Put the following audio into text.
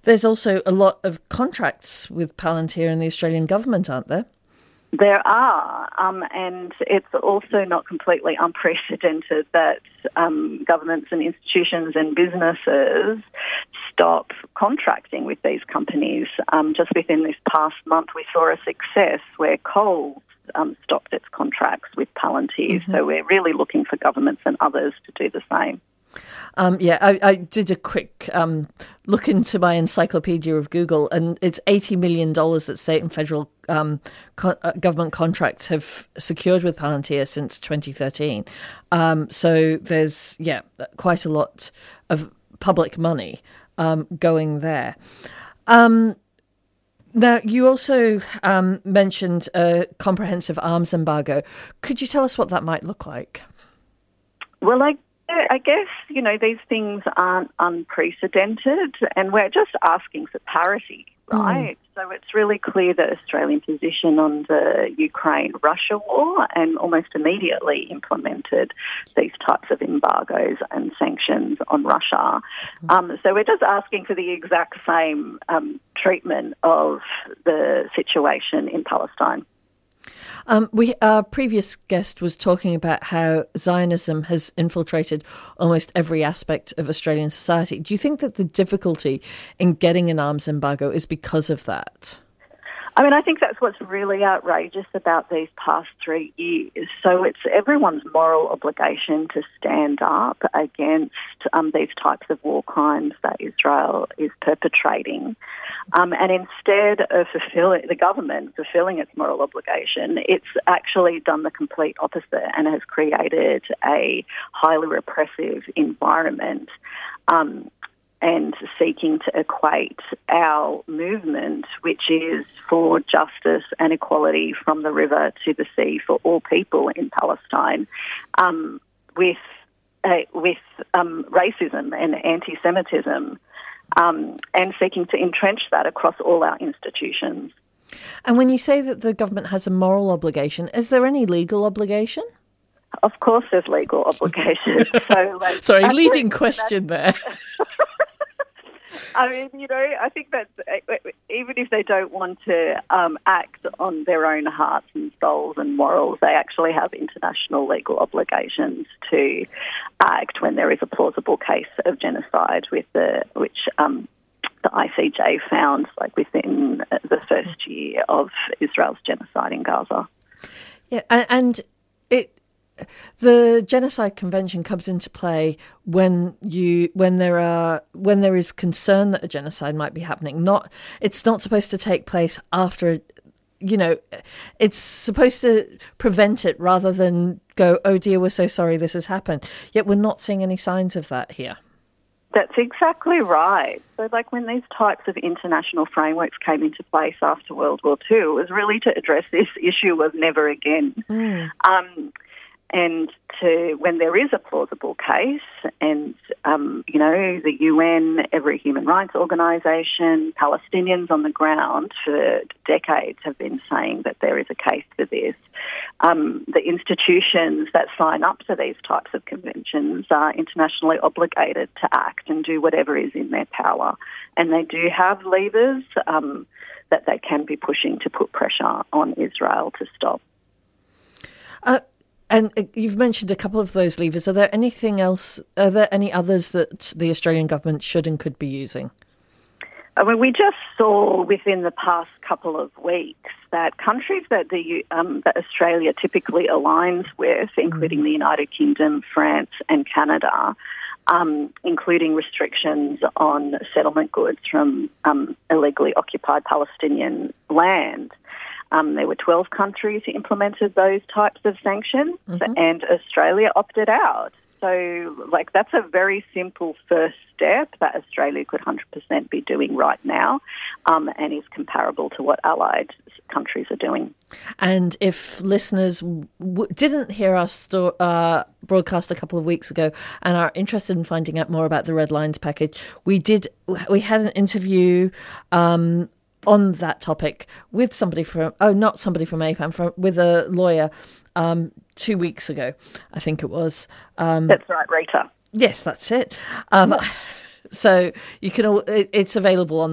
There's also a lot of contracts with Palantir and the Australian government, aren't there? There are, and it's also not completely unprecedented that governments and institutions and businesses stop contracting with these companies. Just within this past month, we saw a success where Coles stopped its contracts with Palantir. Mm-hmm. So we're really looking for governments and others to do the same. I did a quick look into my encyclopedia of Google, and it's $80 million that state and federal government contracts have secured with Palantir since 2013. So there's, quite a lot of public money going there. Now, you also mentioned a comprehensive arms embargo. Could you tell us what that might look like? Well, I guess, these things aren't unprecedented, and we're just asking for parity, right? So it's really clear the Australian position on the Ukraine-Russia war, and almost immediately implemented these types of embargoes and sanctions on Russia. So we're just asking for the exact same treatment of the situation in Palestine. Our previous guest was talking about how Zionism has infiltrated almost every aspect of Australian society. Do you think that the difficulty in getting an arms embargo is because of that? I think that's what's really outrageous about these past 3 years. So it's everyone's moral obligation to stand up against these types of war crimes that Israel is perpetrating. And instead of the government fulfilling its moral obligation, it's actually done the complete opposite and has created a highly repressive environment. And seeking to equate our movement, which is for justice and equality from the river to the sea for all people in Palestine, with racism and anti-Semitism, and seeking to entrench that across all our institutions. And when you say that the government has a moral obligation, is there any legal obligation? Of course there's legal obligation. Sorry, leading question there. I think that even if they don't want to act on their own hearts and souls and morals, they actually have international legal obligations to act when there is a plausible case of genocide, which the ICJ found within the first year of Israel's genocide in Gaza. Yeah, and the Genocide Convention comes into play when there is concern that a genocide might be happening. It's not supposed to take place after. It's supposed to prevent it rather than go, oh dear, we're so sorry this has happened. Yet we're not seeing any signs of that here. That's exactly right. So when these types of international frameworks came into place after World War II, it was really to address this issue of never again. And when there is a plausible case, and, the UN, every human rights organisation, Palestinians on the ground for decades have been saying that there is a case for this. The institutions that sign up to these types of conventions are internationally obligated to act and do whatever is in their power. And they do have levers that they can be pushing to put pressure on Israel to stop. And you've mentioned a couple of those levers. Are there anything else? Are there any others that the Australian government should and could be using? We just saw within the past couple of weeks that countries that that Australia typically aligns with, including the United Kingdom, France and Canada, including restrictions on settlement goods from illegally occupied Palestinian land. There were 12 countries who implemented those types of sanctions, and Australia opted out. So, that's a very simple first step that Australia could 100% be doing right now, and is comparable to what allied countries are doing. And if listeners didn't hear us broadcast a couple of weeks ago and are interested in finding out more about the Red Lines package, we had an interview on that topic with not somebody from APAM, with a lawyer 2 weeks ago, I think it was. That's right, Rita. Yes, that's it. So you can it's available on